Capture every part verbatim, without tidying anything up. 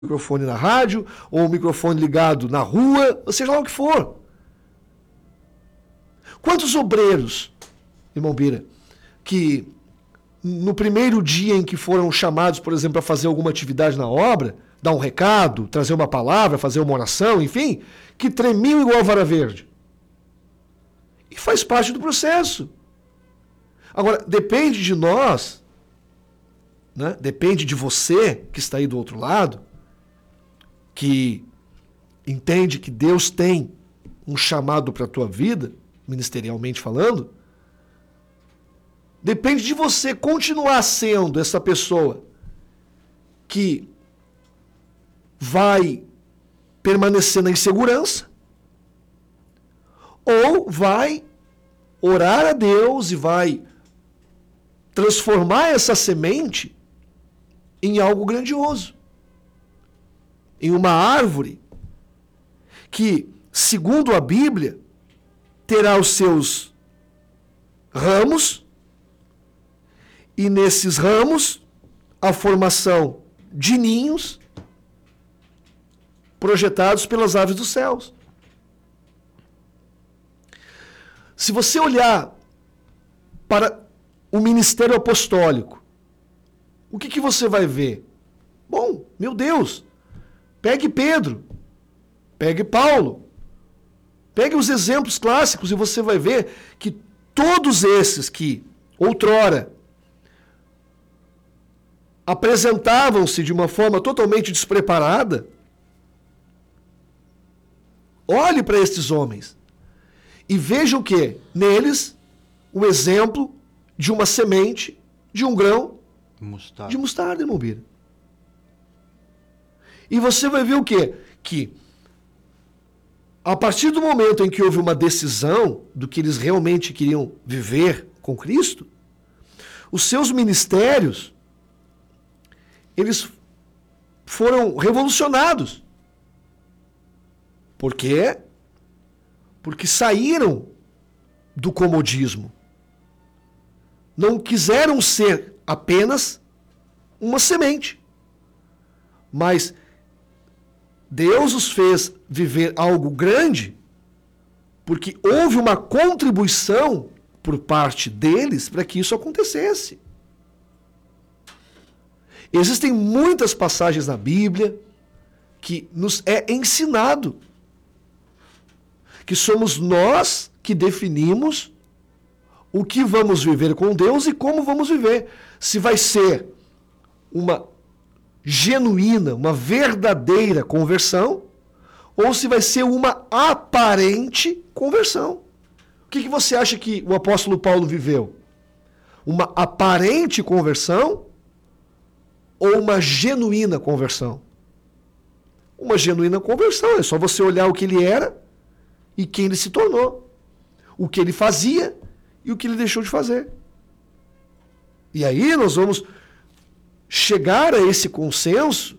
microfone na rádio, ou o microfone ligado na rua, ou seja lá o que for. Quantos obreiros, irmão Bira, que no primeiro dia em que foram chamados, por exemplo, para fazer alguma atividade na obra, dar um recado, trazer uma palavra, fazer uma oração, enfim, que tremiam igual vara verde. E faz parte do processo. Agora, depende de nós, né? Depende de você que está aí do outro lado, que entende que Deus tem um chamado para a tua vida, ministerialmente falando, depende de você continuar sendo essa pessoa que vai permanecer na insegurança, ou vai orar a Deus e vai transformar essa semente em algo grandioso. Em uma árvore que, segundo a Bíblia, terá os seus ramos e nesses ramos a formação de ninhos projetados pelas aves dos céus. Se você olhar para o ministério apostólico, o que, que você vai ver? Bom, meu Deus, pegue Pedro, pegue Paulo, pegue os exemplos clássicos e você vai ver que todos esses que, outrora, apresentavam-se de uma forma totalmente despreparada, olhe para estes homens e veja o quê? Neles, o exemplo de uma semente, de um grão mostarda. de mostarda, irmão Bira. E você vai ver o quê? Que a partir do momento em que houve uma decisão do que eles realmente queriam viver com Cristo, os seus ministérios, eles foram revolucionados. Por quê? Porque saíram do comodismo. Não quiseram ser apenas uma semente. Mas Deus os fez viver algo grande porque houve uma contribuição por parte deles para que isso acontecesse. Existem muitas passagens na Bíblia que nos é ensinado que somos nós que definimos o que vamos viver com Deus e como vamos viver. Se vai ser uma genuína, uma verdadeira conversão, ou se vai ser uma aparente conversão. O que, que você acha que o apóstolo Paulo viveu? Uma aparente conversão ou uma genuína conversão? Uma genuína conversão, é só você olhar o que ele era e quem ele se tornou, o que ele fazia e o que ele deixou de fazer. E aí nós vamos chegar a esse consenso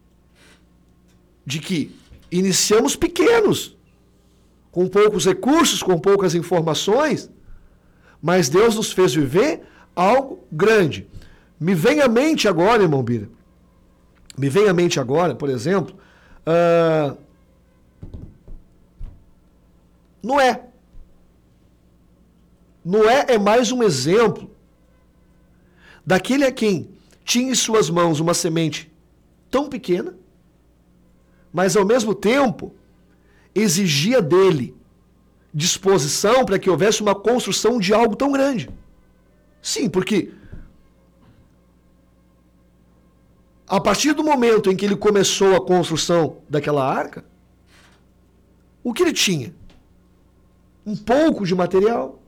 de que iniciamos pequenos, com poucos recursos, com poucas informações, mas Deus nos fez viver algo grande. Me vem à mente agora, irmão Bira, me vem à mente agora, por exemplo, uh, Noé. Noé é mais um exemplo daquele a quem tinha em suas mãos uma semente tão pequena, mas ao mesmo tempo exigia dele disposição para que houvesse uma construção de algo tão grande. Sim, porque a partir do momento em que ele começou a construção daquela arca, o que ele tinha? Um pouco de material.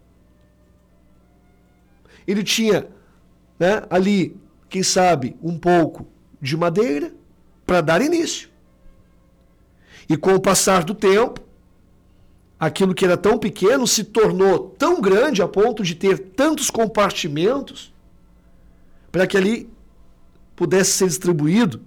Ele tinha, né, ali, quem sabe, um pouco de madeira para dar início. E com o passar do tempo, aquilo que era tão pequeno se tornou tão grande a ponto de ter tantos compartimentos para que ali pudesse ser distribuído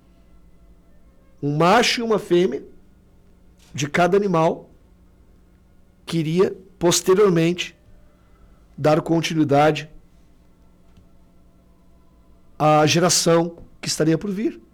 um macho e uma fêmea de cada animal que iria posteriormente dar continuidade à geração que estaria por vir.